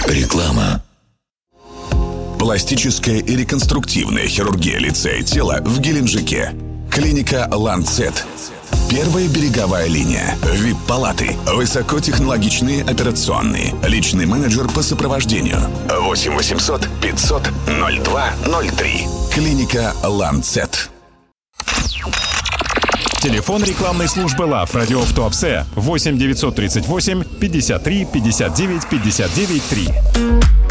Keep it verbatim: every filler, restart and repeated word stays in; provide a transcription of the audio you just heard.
Реклама. Пластическая и реконструктивная хирургия лица и тела в Геленджике. Клиника «Ланцет». Первая береговая линия. ви ай пи-палаты. Высокотехнологичные операционные. Личный менеджер по сопровождению. восемь восемьсот пятьсот ноль два ноль три. Клиника «Ланцет». Телефон рекламной службы ЛАВ «Радио в Туапсе» восемь девятьсот тридцать восемь пятьдесят три пятьдесят девять пятьдесят девять три.